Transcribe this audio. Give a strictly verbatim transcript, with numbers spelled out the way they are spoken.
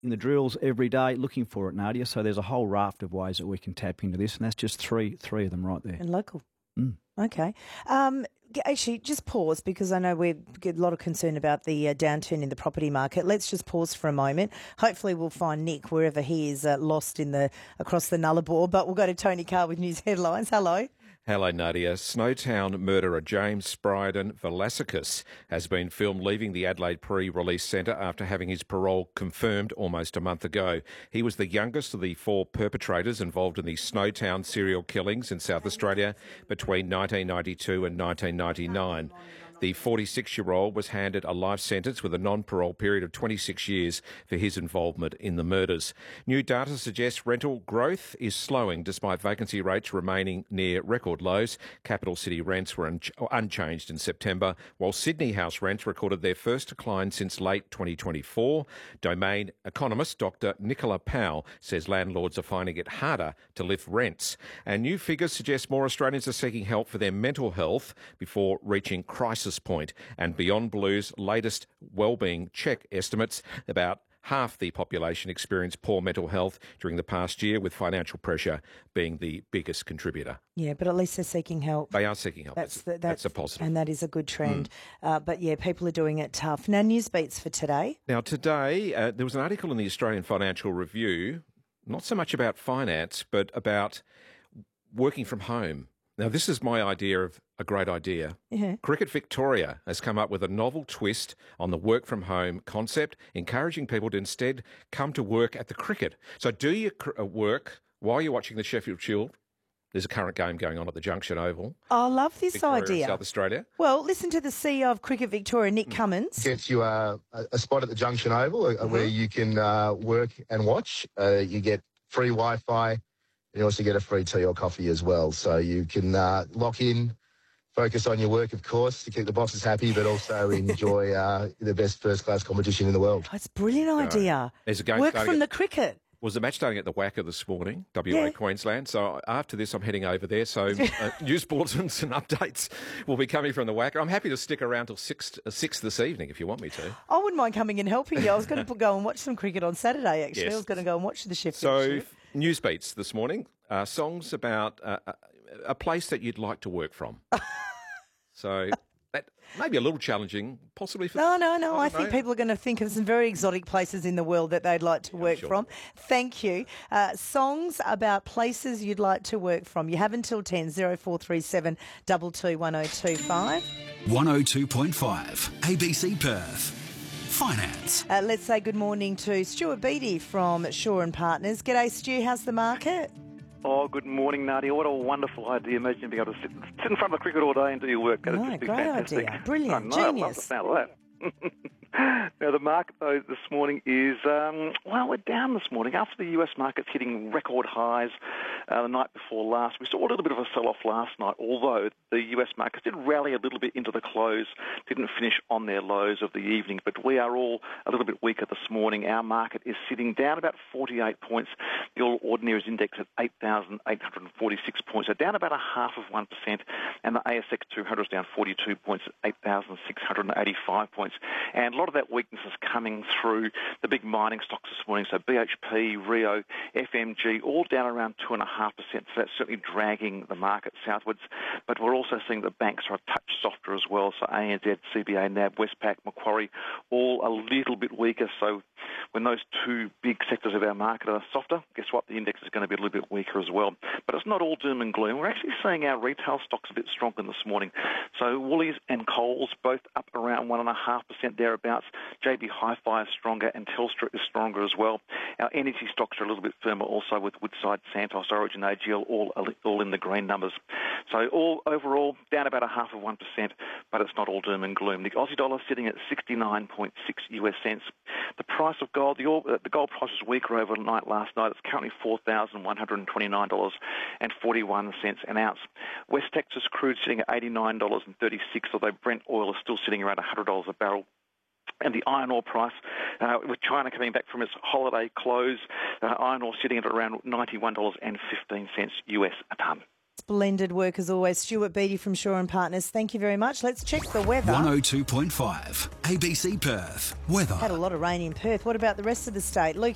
in the drills every day looking for it, Nadia. So there's a whole raft of ways that we can tap into this, and that's just three three of them right there. And local. Mm. Okay. Um, actually, just pause because I know we get a lot of concern about the uh, downturn in the property market. Let's just pause for a moment. Hopefully we'll find Nick wherever he is uh, lost in the across the Nullarbor. But we'll go to Tony Carr with news headlines. Hello. Hello, Nadia. Snowtown murderer James Spryden Velasquez has been filmed leaving the Adelaide Pre-Release Centre after having his parole confirmed almost a month ago. He was the youngest of the four perpetrators involved in the Snowtown serial killings in South Australia between nineteen ninety-two and nineteen ninety-nine. The forty-six-year-old was handed a life sentence with a non-parole period of twenty-six years for his involvement in the murders. New data suggests rental growth is slowing despite vacancy rates remaining near record lows. Capital city rents were un- unchanged in September, while Sydney house rents recorded their first decline since late twenty twenty-four. Domain economist Doctor Nicola Powell says landlords are finding it harder to lift rents. And new figures suggest more Australians are seeking help for their mental health before reaching crisis point. And Beyond Blue's latest wellbeing check estimates about half the population experienced poor mental health during the past year, with financial pressure being the biggest contributor. Yeah, but at least they're seeking help. They are seeking help. That's, that's, the, that's, that's a positive. And that is a good trend. Mm. Uh, but, yeah, people are doing it tough. Now, news beats for today. Now, today, uh, there was an article in the Australian Financial Review, not so much about finance, but about working from home. Now, this is my idea of a great idea. Yeah. Cricket Victoria has come up with a novel twist on the work-from-home concept, encouraging people to instead come to work at the cricket. So do your cr- work while you're watching the Sheffield Shield. There's a current game going on at the Junction Oval. I love this Victoria idea. In South Australia. Well, listen to the C E O of Cricket Victoria, Nick Cummins. Gets you a, a spot at the Junction Oval uh, Mm-hmm. where you can uh, work and watch. Uh, you get free Wi-Fi. You also get a free tea or coffee as well. So you can uh, lock in, focus on your work, of course, to keep the bosses happy, but also enjoy uh, the best first-class competition in the world. That's a brilliant idea. There's a game Work starting from at- the cricket. Was the match starting at the Wacker this morning, W A Yeah. Queensland. So after this, I'm heading over there. So uh, news bulletins and updates will be coming from the Wacker. I'm happy to stick around till six, uh, six this evening if you want me to. I wouldn't mind coming and helping you. I was going to go and watch some cricket on Saturday, actually. Yes. I was going to go and watch the Sheffield So Shield. news beats this morning, uh, songs about uh, a, a place that you'd like to work from. So that may be a little challenging, possibly for... No, no, no. I, I don't think know. people are going to think of some very exotic places in the world that they'd like to work sure. from. Thank you. Uh, songs about places you'd like to work from. You have until ten, oh four three seven, two two one oh two five. one oh two point five A B C Perth. Finance. Uh, let's say good morning to Stuart Beattie from Shaw and Partners. G'day, Stu. How's the market? Oh, good morning, Nadia. What a wonderful idea. Imagine being able to sit, sit in front of the cricket all day and do your work. That'd No, just be great fantastic. idea. Brilliant. I know, I love Genius. the sound of that. Now, the market, though, this morning is, um, well, we're down this morning. After the U S market's hitting record highs uh, the night before last, we saw a little bit of a sell-off last night, although the U S markets did rally a little bit into the close, didn't finish on their lows of the evening, but we are all a little bit weaker this morning. Our market is sitting down about forty-eight points. The All Ordinaries Index at eight thousand eight hundred forty-six points, so down about a half of one percent, and the A S X two hundred is down forty-two points at eight thousand six hundred eighty-five points. And a lot of that weakness is coming through the big mining stocks this morning, so B H P, Rio, F M G, all down around two point five percent, so that's certainly dragging the market southwards. But we're also seeing the banks are a touch softer as well, so A N Z, C B A, N A B, Westpac, Macquarie, all a little bit weaker. So when those two big sectors of our market are softer, guess what? The index is going to be a little bit weaker as well. But it's not all doom and gloom. We're actually seeing our retail stocks a bit stronger this morning. So Woolies and Coles both up around one point five percent thereabouts. J B Hi-Fi is stronger and Telstra is stronger as well. Our energy stocks are a little bit firmer also, with Woodside, Santos, Origin, A G L all, all in the green numbers. So all overall down about a half of one percent, but it's not all doom and gloom. The Aussie dollar sitting at sixty-nine point six U S cents. The price of gold, the, uh, the gold price was weaker overnight last night. It's currently four thousand one hundred twenty-nine dollars and forty-one cents an ounce. West Texas crude sitting at eighty-nine dollars and thirty-six cents, although Brent oil is still sitting around one hundred dollars a barrel. And the iron ore price, uh, with China coming back from its holiday close, uh, iron ore sitting at around ninety-one dollars and fifteen cents U S a tonne. Splendid work as always. Stuart Beattie from Shaw and Partners. Thank you very much. Let's check the weather. one oh two point five A B C Perth. Weather. Had a lot of rain in Perth. What about the rest of the state? Luke